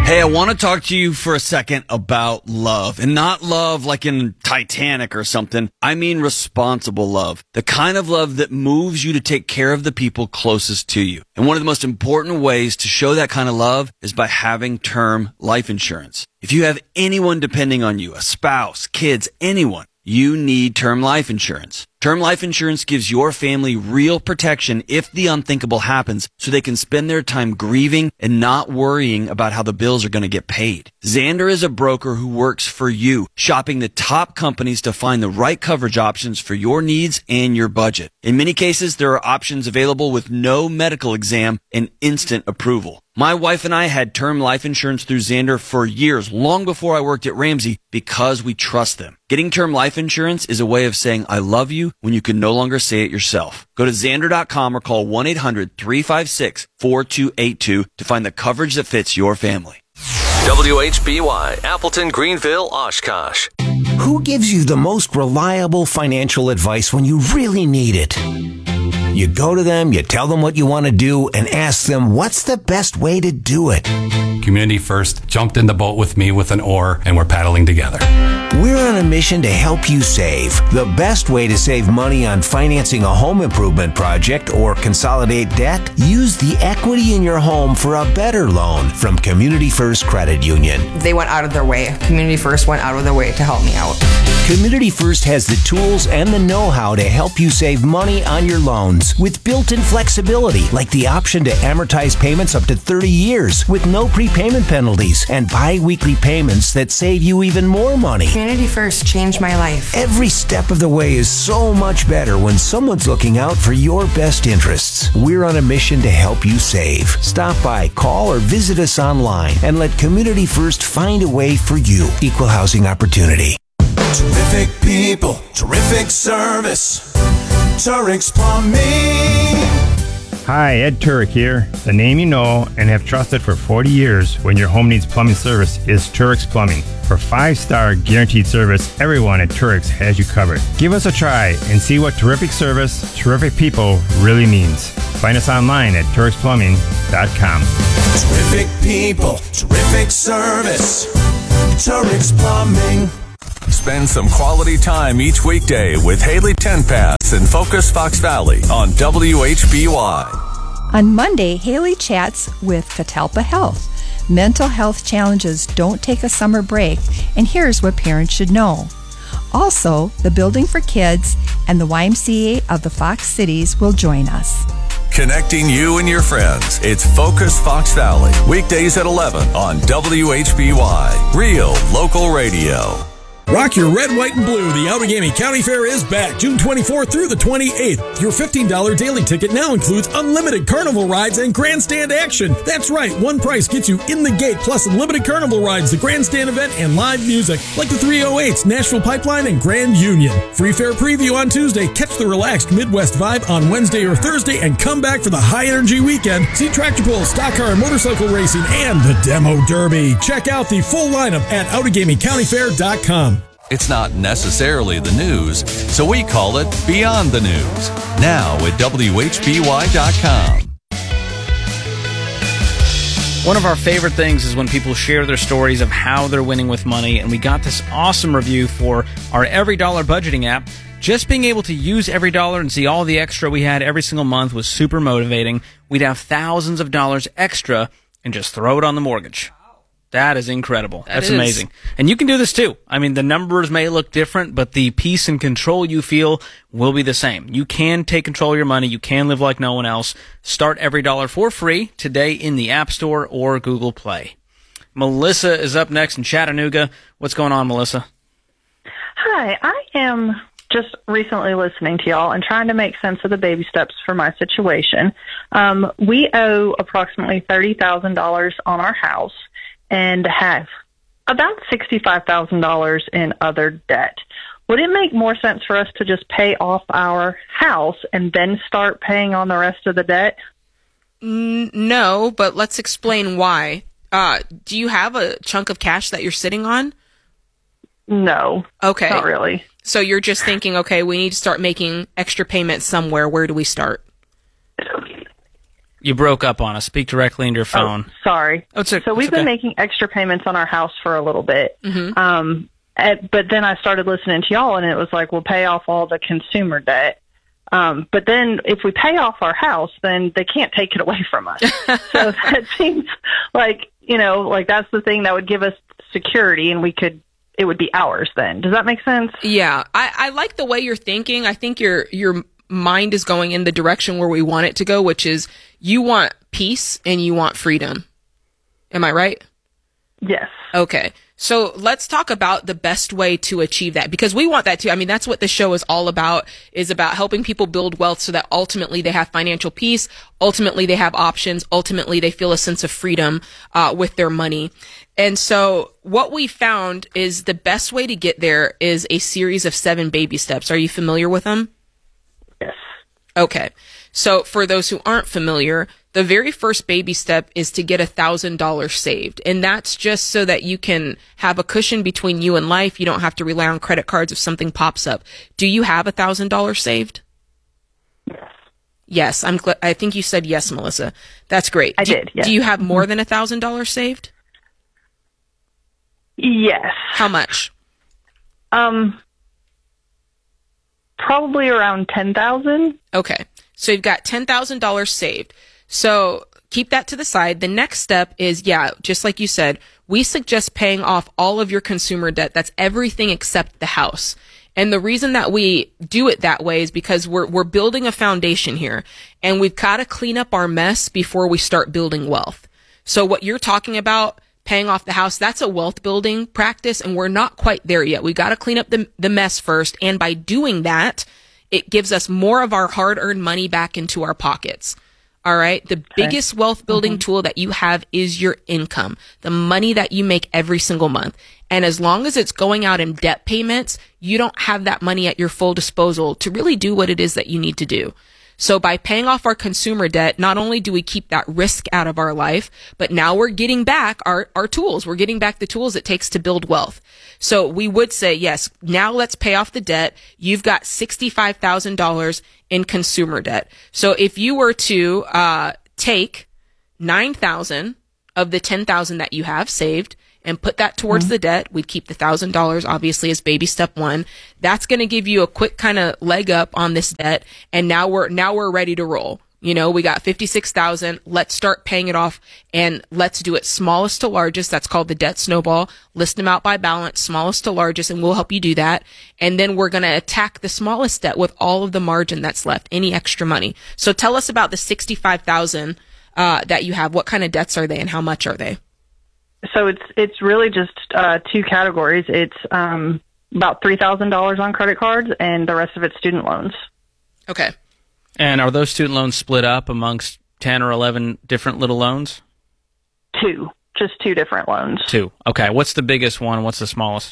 Hey, I want to talk to you for a second about love, and not love like in Titanic or something. I mean responsible love, the kind of love that moves you to take care of the people closest to you. And one of the most important ways to show that kind of love is by having term life insurance. If you have anyone depending on you, a spouse, kids, anyone, you need term life insurance. Term life insurance gives your family real protection if the unthinkable happens, so they can spend their time grieving and not worrying about how the bills are going to get paid. Xander is a broker who works for you, shopping the top companies to find the right coverage options for your needs and your budget. In many cases, there are options available with no medical exam and instant approval. My wife and I had term life insurance through Xander for years, long before I worked at Ramsey, because we trust them. Getting term life insurance is a way of saying I love you when you can no longer say it yourself. Go to Xander.com or call 1-800-356-4282 to find the coverage that fits your family. WHBY, Appleton, Greenville, Oshkosh. Who gives you the most reliable financial advice when you really need it? You go to them, you tell them what you want to do, and ask them what's the best way to do it. Community First jumped in the boat with me with an oar, and we're paddling together. We're on a mission to help you save. The best way to save money on financing a home improvement project or consolidate debt? Use the equity in your home for a better loan from Community First Credit Union. They went out of their way. Community First went out of their way to help me out. Community First has the tools and the know-how to help you save money on your loans with built-in flexibility, like the option to amortize payments up to 30 years with no prepayment penalties and bi-weekly payments that save you even more money. Community First changed my life. Every step of the way is so much better when someone's looking out for your best interests. We're on a mission to help you save. Stop by, call, or visit us online and let Community First find a way for you. Equal housing opportunity. Terrific people, terrific service. Turek's Plumbing. Hi, Ed Turek here. The name you know and have trusted for 40 years when your home needs plumbing service is Turek's Plumbing. For 5-star guaranteed service, everyone at Turek's has you covered. Give us a try and see what terrific service, terrific people really means. Find us online at Turek'sPlumbing.com. Terrific people, terrific service. Turek's Plumbing. Spend some quality time each weekday with Haley Tenpass and Focus Fox Valley on WHBY. On Monday, Haley chats with Catalpa Health. Mental health challenges don't take a summer break, and here's what parents should know. Also, the Building for Kids and the YMCA of the Fox Cities will join us. Connecting you and your friends. It's Focus Fox Valley. Weekdays at 11 on WHBY. Real local radio. Rock your red, white, and blue. The Outagamie County Fair is back June 24th through the 28th. Your $15 daily ticket now includes unlimited carnival rides and grandstand action. That's right, one price gets you in the gate, plus unlimited carnival rides, the grandstand event, and live music like the 308s, Nashville Pipeline, and Grand Union. Free fair preview on Tuesday. Catch the relaxed Midwest vibe on Wednesday or Thursday, and come back for the high-energy weekend. See tractor pulls, stock car and motorcycle racing, and the Demo Derby. Check out the full lineup at OutagamieCountyFair.com. It's not necessarily the news, so we call it Beyond the News. Now at WHBY.com. One of our favorite things is when people share their stories of how they're winning with money, and we got this awesome review for our Every Dollar budgeting app. Just being able to use Every Dollar and see all the extra we had every single month was super motivating. We'd have thousands of dollars extra and just throw it on the mortgage. That is incredible. That's amazing. And you can do this too. I mean, the numbers may look different, but the peace and control you feel will be the same. You can take control of your money. You can live like no one else. Start Every Dollar for free today in the App Store or Google Play. Melissa is up next in Chattanooga. What's going on, Melissa? Hi, I am just recently listening to y'all and trying to make sense of the baby steps for my situation. We owe approximately $30,000 on our house and have about $65,000 in other debt. Would it make more sense for us to just pay off our house and then start paying on the rest of the debt? No, but let's explain why. Do you have a chunk of cash that you're sitting on? No. Okay. Not really. So you're just thinking, okay, we need to start making extra payments somewhere. Where do we start? You broke up on us. Speak directly into your phone. Oh, sorry. So we've been making extra payments on our house for a little bit. But then I started listening to y'all, and it was like, we'll pay off all the consumer debt. But then if we pay off our house, then they can't take it away from us. So that seems like, like that's the thing that would give us security, and it would be ours then. Does that make sense? Yeah. I like the way you're thinking. I think your mind is going in the direction where we want it to go, which is you want peace and you want freedom. Am I right? Yes. Okay. So let's talk about the best way to achieve that, because we want that too. I mean, that's what the show is all about, is about helping people build wealth so that ultimately they have financial peace. Ultimately they have options. Ultimately they feel a sense of freedom, with their money. And so what we found is the best way to get there is a series of 7 baby steps. Are you familiar with them? Yes. Okay. So for those who aren't familiar, the very first baby step is to get $1,000 saved. And that's just so that you can have a cushion between you and life. You don't have to rely on credit cards if something pops up. Do you have $1,000 saved? Yes. Yes. I think you said yes, Melissa. That's great. I did. Yes. Do you have more than $1,000 saved? Yes. How much? Probably around 10,000. Okay. So you've got $10,000 saved. So keep that to the side. The next step is, just like you said, we suggest paying off all of your consumer debt. That's everything except the house. And the reason that we do it that way is because we're building a foundation here, and we've got to clean up our mess before we start building wealth. So what you're talking about, paying off the house, that's a wealth building practice, and we're not quite there yet. We got to clean up the mess first. And by doing that, it gives us more of our hard-earned money back into our pockets. All right. The biggest wealth building tool that you have is your income, the money that you make every single month. And as long as it's going out in debt payments, you don't have that money at your full disposal to really do what it is that you need to do. So by paying off our consumer debt, not only do we keep that risk out of our life, but now we're getting back our tools. We're getting back the tools it takes to build wealth. So we would say, yes, now let's pay off the debt. You've got $65,000 in consumer debt. So if you were to take $9,000 of the $10,000 that you have saved and put that towards the debt, we'd keep the $1,000 obviously as baby step 1. That's going to give you a quick kind of leg up on this debt. And now we're ready to roll. We got $56,000. Let's start paying it off, and let's do it smallest to largest. That's called the debt snowball. List them out by balance, smallest to largest, and we'll help you do that. And then we're going to attack the smallest debt with all of the margin that's left, any extra money. So tell us about the $65,000 that you have. What kind of debts are they, and how much are they? So it's really just 2 categories. It's about $3,000 on credit cards, and the rest of it's student loans. Okay. And are those student loans split up amongst 10 or 11 different little loans? 2. Just 2 different loans. 2. Okay. What's the biggest one? What's the smallest?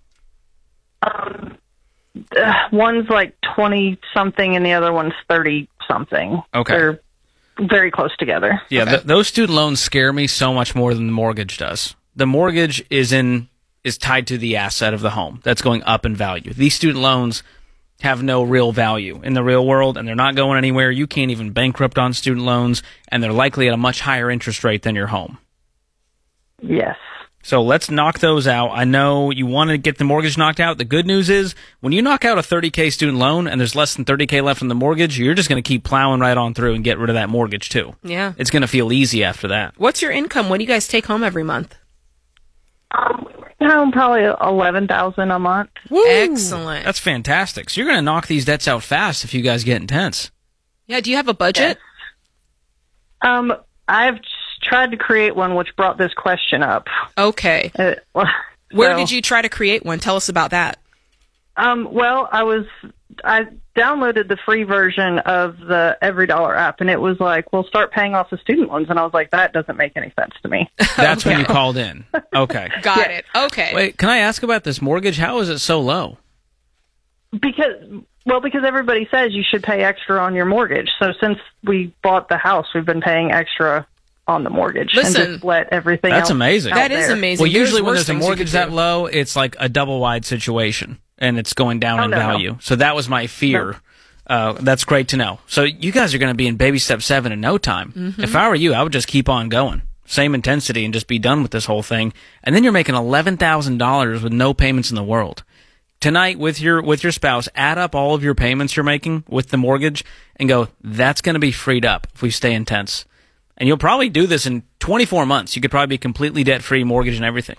One's like 20-something, and the other one's 30-something. Okay. They're very close together. Yeah, Okay. Those student loans scare me so much more than the mortgage does. The mortgage is tied to the asset of the home that's going up in value. These student loans have no real value in the real world, and they're not going anywhere. You can't even bankrupt on student loans, and they're likely at a much higher interest rate than your home. Yes. So let's knock those out. I know you want to get the mortgage knocked out. The good news is when you knock out a $30K student loan and there's less than $30K left in the mortgage, you're just going to keep plowing right on through and get rid of that mortgage too. Yeah. It's going to feel easy after that. What's your income? What do you guys take home every month? Probably $11,000 a month. Woo! Excellent. That's fantastic. So you're going to knock these debts out fast if you guys get intense. Yeah. Do you have a budget? Yes. I've tried to create one, which brought this question up. Okay. Where did you try to create one? Tell us about that. Well, I downloaded the free version of the EveryDollar app, and it was like, well, start paying off the student loans. And I was like, that doesn't make any sense to me. That's when you called in. Okay. Got it. Okay. Wait, can I ask about this mortgage? How is it so low? Because everybody says you should pay extra on your mortgage. So since we bought the house, we've been paying extra on the mortgage. Listen, and just let everything that's else amazing. out That is there. amazing. Well, usually when worse there's a things you mortgage could that do. low, it's like a double wide situation, and it's going down in no. value. So that was my fear. That's great to know. So you guys are going to be in baby step 7 in no time. Mm-hmm. If I were you, I would just keep on going. Same intensity and just be done with this whole thing. And then you're making $11,000 with no payments in the world. Tonight with your spouse, add up all of your payments you're making with the mortgage and go, that's going to be freed up if we stay intense. And you'll probably do this in 24 months. You could probably be completely debt-free, mortgage and everything.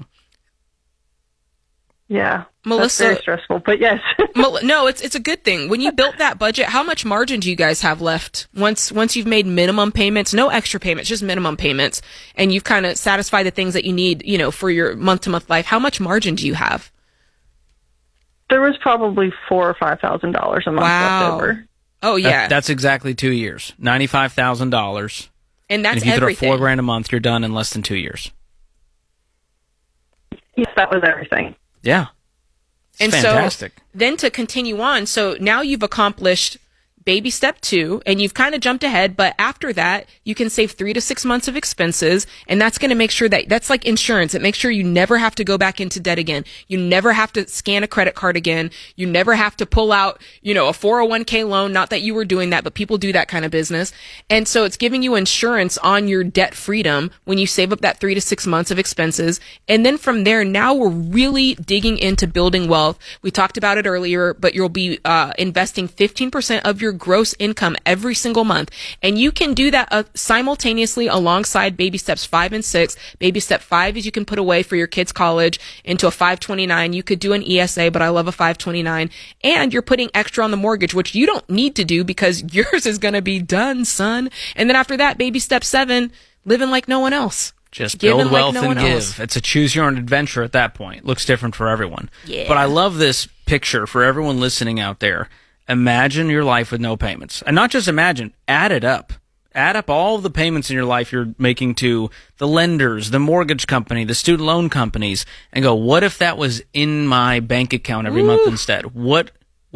Yeah, Melissa, that's very stressful, but yes. No, it's a good thing. When you built that budget, how much margin do you guys have left? Once you've made minimum payments, no extra payments, just minimum payments, and you've kind of satisfied the things that you need, for your month-to-month life, how much margin do you have? There was probably $4,000 or $5,000 a month left over. Oh, yeah. That's exactly 2 years. $95,000. And that's if you everything. throw $4,000 a month, you're done in less than 2 years. Yes, that was everything. Yeah. And fantastic. So then to continue on, so now you've accomplished baby step 2 and you've kind of jumped ahead, but after that you can save 3 to 6 months of expenses, and that's going to make sure that's like insurance. It makes sure you never have to go back into debt again. You never have to scan a credit card again. You never have to pull out, a 401k loan. Not that you were doing that, but people do that kind of business. And so it's giving you insurance on your debt freedom when you save up that 3 to 6 months of expenses. And then from there, now we're really digging into building wealth. We talked about it earlier, but you'll be investing 15% of your gross income every single month. And you can do that simultaneously alongside baby steps 5 and 6. Baby step 5 is you can put away for your kids' college into a 529. You could do an ESA, but I love a 529. And you're putting extra on the mortgage, which you don't need to do because yours is going to be done, son. And then after that, baby step 7, living like no one else. Just build Giving wealth like no and one give. else. It's a choose your own adventure at that point. Looks different for everyone. Yeah. But I love this picture for everyone listening out there. Imagine your life with no payments. And not just imagine, add it up. Add up all of the payments in your life you're making to the lenders, the mortgage company, the student loan companies, and go, what if that was in my bank account every month instead? What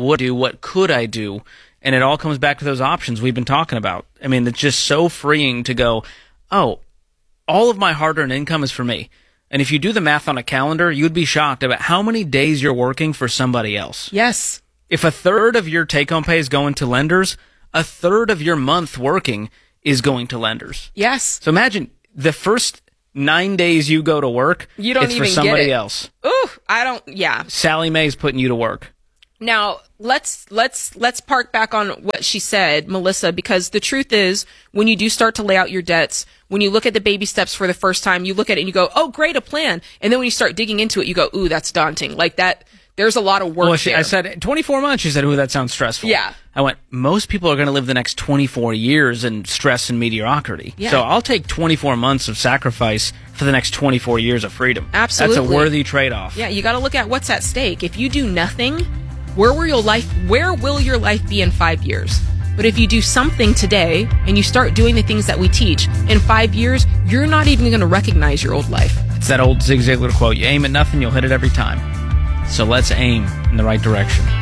could I do? And it all comes back to those options we've been talking about. I mean, it's just so freeing to go, oh, all of my hard-earned income is for me. And if you do the math on a calendar, you'd be shocked about how many days you're working for somebody else. Yes. If a third of your take-home pay is going to lenders, a third of your month working is going to lenders. Yes. So imagine the first 9 days you go to work, You don't it's even for somebody get it. else. Ooh, yeah. Sally Mae's putting you to work. Now, let's park back on what she said, Melissa, because the truth is, when you do start to lay out your debts, when you look at the baby steps for the first time, you look at it and you go, oh, great, a plan. And then when you start digging into it, you go, ooh, that's daunting. Like that, there's a lot of work there. I said 24 months. She said, ooh, that sounds stressful. Yeah. I went, most people are going to live the next 24 years in stress and mediocrity. Yeah. So I'll take 24 months of sacrifice for the next 24 years of freedom. Absolutely. That's a worthy trade-off. Yeah, you got to look at what's at stake. If you do nothing, where will your life be in 5 years? But if you do something today and you start doing the things that we teach, in 5 years, you're not even going to recognize your old life. It's that old Zig Ziglar quote, you aim at nothing, you'll hit it every time. So let's aim in the right direction.